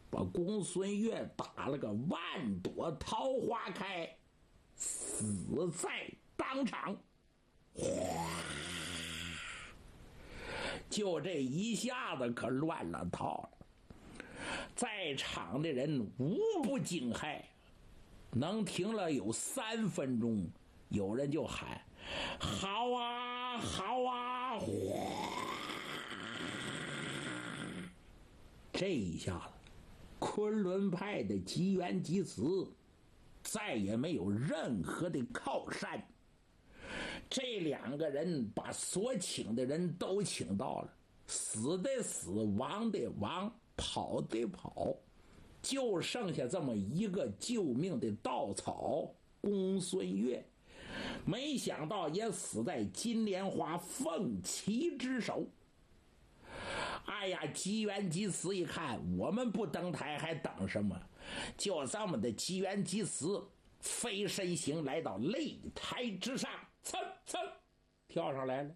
把公孙越打了个万朵桃花开，死在当场。就这一下子可乱了套了，在场的人无不惊骇，能停了有3分钟，有人就喊：好啊好啊！这一下子昆仑派的吉元吉慈再也没有任何的靠山。这2个人把所请的人都请到了，死的死，亡的亡，跑的跑，就剩下这么一个救命的稻草公孙越，没想到也死在金莲花凤旗之手。哎呀，吉元吉慈一看我们不登台还等什么，就这么的吉元吉慈飞身形来到擂台之上，噌噌跳上来了。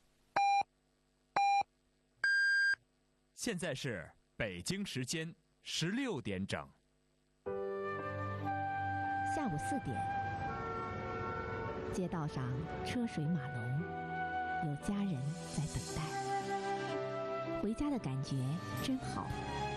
现在是北京时间16点整。 下午4点，街道上车水马龙，有家人在等待。回家的感觉真好。